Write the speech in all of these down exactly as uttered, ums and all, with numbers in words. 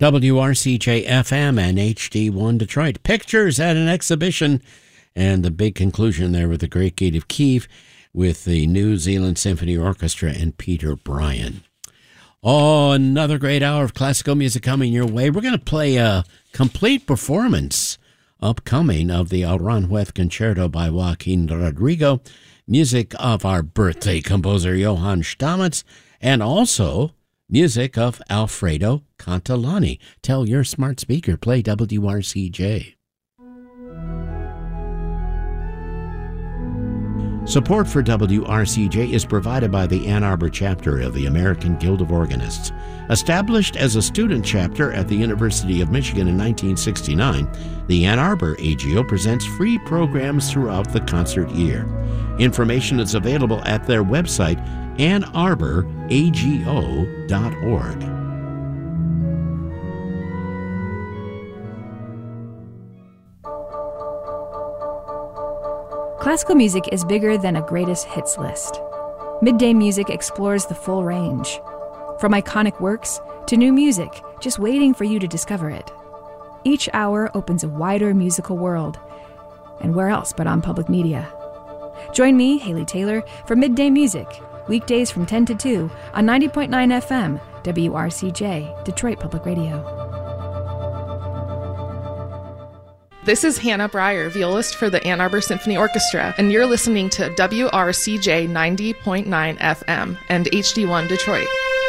W R C J F M and H D one Detroit. Pictures at an exhibition, and the big conclusion there with the Great Gate of Kiev with the New Zealand Symphony Orchestra and Peter Bryan. Oh, another great hour of classical music coming your way. We're going to play a complete performance upcoming of the Aranjuez Concerto by Joaquin Rodrigo, music of our birthday composer Johann Stamitz, and also music of Alfredo Contalani. Tell your smart speaker, play W R C J. Support for W R C J is provided by the Ann Arbor chapter of the American Guild of Organists. Established as a student chapter at the University of Michigan in nineteen sixty-nine, the Ann Arbor A G O presents free programs throughout the concert year. Information is available at their website, ann arbor a g o dot org. Classical music is bigger than a greatest hits list. Midday Music explores the full range. From iconic works to new music, just waiting for you to discover it. Each hour opens a wider musical world. And where else but on public media? Join me, Haley Taylor, for Midday Music, weekdays from ten to two on ninety point nine F M, W R C J, Detroit Public Radio. This is Hannah Breyer, violist for the Ann Arbor Symphony Orchestra, and you're listening to W R C J ninety point nine F M and H D one Detroit.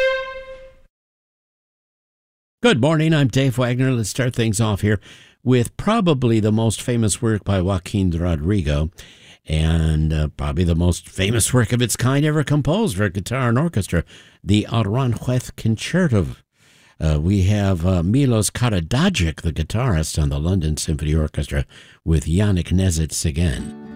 Good morning, I'm Dave Wagner. Let's start things off here with probably the most famous work by Joaquin Rodrigo, and uh, probably the most famous work of its kind ever composed for guitar and orchestra, the Aranjuez Concerto. Uh, we have uh, Milos Karadzic, the guitarist on the London Symphony Orchestra, with Yannick Nezitz again.